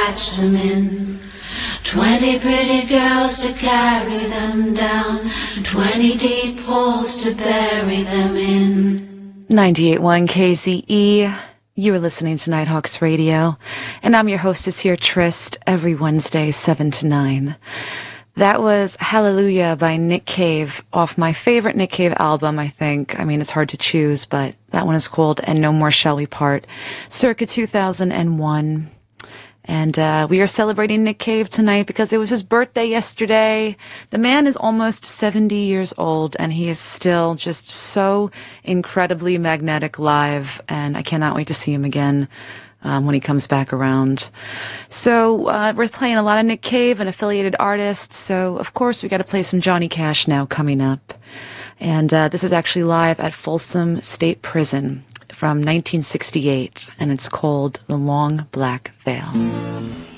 catch them in. 20 pretty girls to carry them down, 20 deep holes to bury them in. 98.1 KZE. You are listening to Nighthawks Radio, and I'm your hostess here, Trist, every Wednesday, 7 to 9. That was Hallelujah by Nick Cave, off my favorite Nick Cave album, I think. I mean, it's hard to choose, but that one is called And No More Shall We Part, circa 2001. And we are celebrating Nick Cave tonight because it was his birthday yesterday. The man is almost 70 years old, and he is still just so incredibly magnetic live, and I cannot wait to see him again when he comes back around. So we're playing a lot of Nick Cave and affiliated artists, so of course we got to play some Johnny Cash now coming up. And this is actually live at Folsom State Prison from 1968, and it's called The Long Black Veil.